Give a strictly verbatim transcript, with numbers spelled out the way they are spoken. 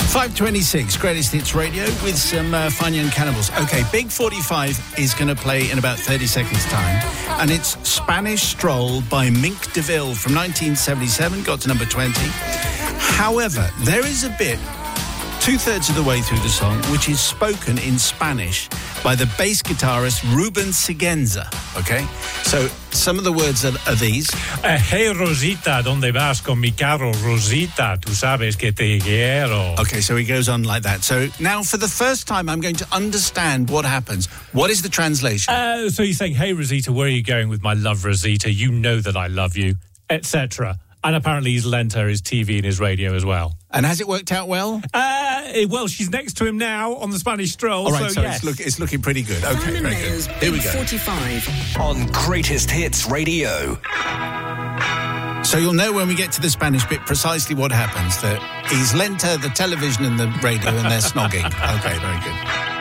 five twenty-six, Greatest Hits Radio with some uh, Fine Young Cannibals. Okay, Big forty-five is going to play in about thirty seconds' time. And it's Spanish Stroll by Mink DeVille from nineteen seventy-seven, got to number twenty. However, there is a bit two-thirds of the way through the song which is spoken in Spanish by the bass guitarist Ruben Siguenza, okay? So some of the words are, are these. Uh, hey, Rosita, ¿dónde vas con mi carro? Rosita, tú sabes que te quiero. Okay, so he goes on like that. So now for the first time, I'm going to understand what happens. What is the translation? Uh, so he's saying, hey, Rosita, where are you going with my love, Rosita? You know that I love you, et cetera. And apparently he's lent her his T V and his radio as well. And has it worked out well? Uh, well, she's next to him now on the Spanish Stroll. All right, so, so yes. it's, look, it's looking pretty good. Okay, very good. Here we go. forty-five on Greatest Hits Radio. So you'll know when we get to the Spanish bit precisely what happens, that he's lent her the television and the radio and they're snogging. Okay, very good.